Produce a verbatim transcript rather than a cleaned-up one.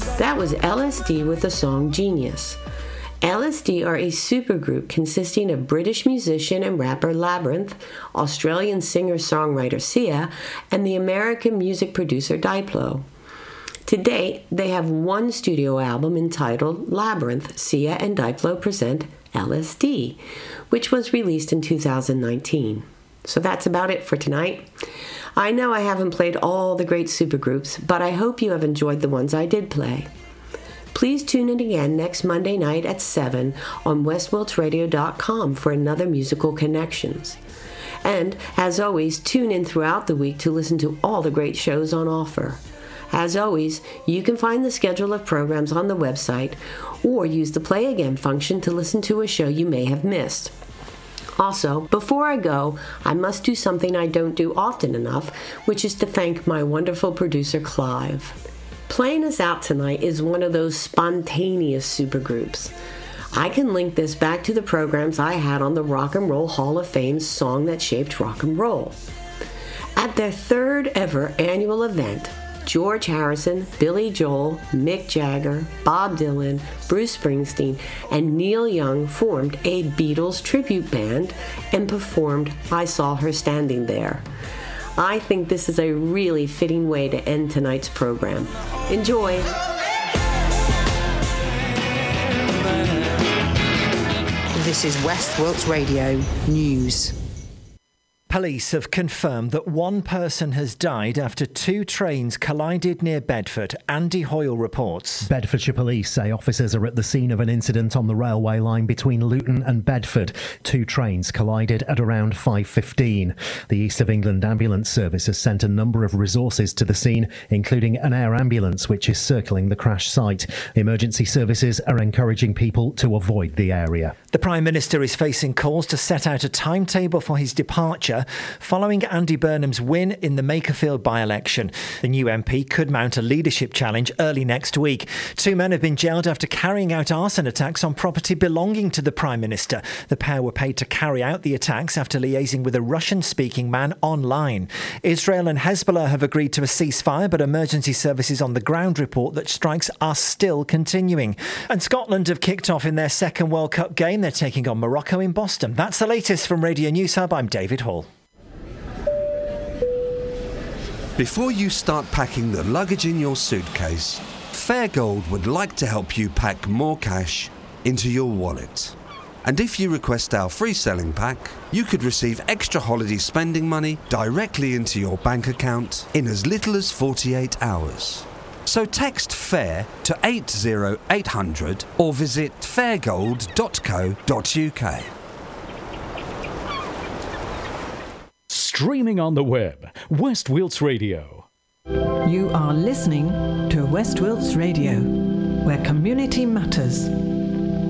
That was L S D with the song Genius. L S D are a supergroup consisting of British musician and rapper Labrinth, Australian singer-songwriter Sia, and the American music producer Diplo. To date, they have one studio album entitled Labrinth, Sia and Diplo Present L S D, which was released in two thousand nineteen. So that's about it for tonight. I know I haven't played all the great supergroups, but I hope you have enjoyed the ones I did play. Please tune in again next Monday night at seven on west wilts radio dot com for another Musical Connections. And, as always, tune in throughout the week to listen to all the great shows on offer. As always, you can find the schedule of programs on the website or use the Play Again function to listen to a show you may have missed. Also, before I go, I must do something I don't do often enough, which is to thank my wonderful producer, Clive. Playing us out tonight is one of those spontaneous supergroups. I can link this back to the programs I had on the Rock and Roll Hall of Fame's Song That Shaped Rock and Roll. At their third ever annual event, George Harrison, Billy Joel, Mick Jagger, Bob Dylan, Bruce Springsteen, and Neil Young formed a Beatles tribute band and performed I Saw Her Standing There. I think this is a really fitting way to end tonight's program. Enjoy! This is West Wilts Radio News. Police have confirmed that one person has died after two trains collided near Bedford. Andy Hoyle reports. Bedfordshire Police say officers are at the scene of an incident on the railway line between Luton and Bedford. Two trains collided at around five fifteen. The East of England Ambulance Service has sent a number of resources to the scene, including an air ambulance which is circling the crash site. Emergency services are encouraging people to avoid the area. The Prime Minister is facing calls to set out a timetable for his departure following Andy Burnham's win in the Makerfield by-election. The new M P could mount a leadership challenge early next week. Two men have been jailed after carrying out arson attacks on property belonging to the Prime Minister. The pair were paid to carry out the attacks after liaising with a Russian-speaking man online. Israel and Hezbollah have agreed to a ceasefire, but emergency services on the ground report that strikes are still continuing. And Scotland have kicked off in their second World Cup game. They're taking on Morocco in Boston. That's the latest from Radio News Hub. I'm David Hall. Before you start packing the luggage in your suitcase, Fairgold would like to help you pack more cash into your wallet. And if you request our free selling pack, you could receive extra holiday spending money directly into your bank account in as little as forty-eight hours. So text FAIR to eight zero eight hundred or visit fairgold dot co dot uk. Streaming on the web, West Wilts Radio. You are listening to West Wilts Radio, where community matters.